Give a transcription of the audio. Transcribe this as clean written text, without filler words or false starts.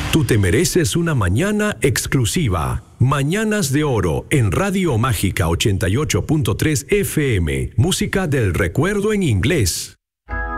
Tú te mereces una mañana exclusiva. Mañanas de Oro en Radio Mágica 88.3 FM. Música del recuerdo en inglés.